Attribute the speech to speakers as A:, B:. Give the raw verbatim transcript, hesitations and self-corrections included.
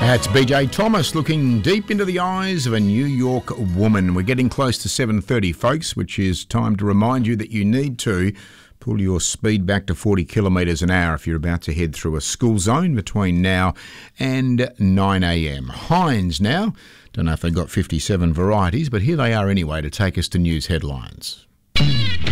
A: That's B J Thomas looking deep into the eyes of a New York woman. We're getting close to seven thirty, folks, which is time to remind you that you need to pull your speed back to forty kilometres an hour if you're about to head through a school zone between now and nine a m. Heinz now. Don't know if they've got fifty-seven varieties, but here they are anyway to take us to news headlines.